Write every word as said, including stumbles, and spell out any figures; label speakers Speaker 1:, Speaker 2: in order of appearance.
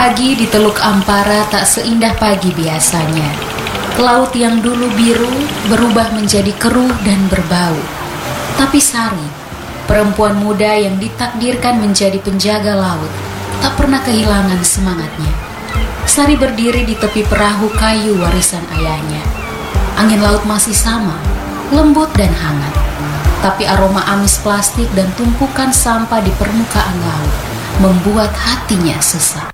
Speaker 1: Pagi di Teluk Ampara tak seindah pagi biasanya. Laut yang dulu biru berubah menjadi keruh dan berbau. Tapi Sari, perempuan muda yang ditakdirkan menjadi penjaga laut, tak pernah kehilangan semangatnya. Sari berdiri di tepi perahu kayu warisan ayahnya. Angin laut masih sama, lembut dan hangat. Tapi aroma amis plastik dan tumpukan sampah di permukaan laut membuat hatinya sesak.